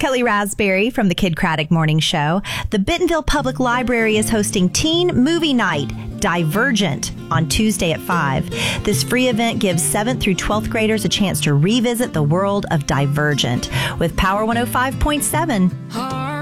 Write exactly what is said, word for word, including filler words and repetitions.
Kelly Raspberry from the Kid Craddock Morning Show. The Bentonville Public Library is hosting Teen Movie Night, Divergent, on Tuesday at five. This free event gives seventh through twelfth graders a chance to revisit the world of Divergent with Power one oh five point seven.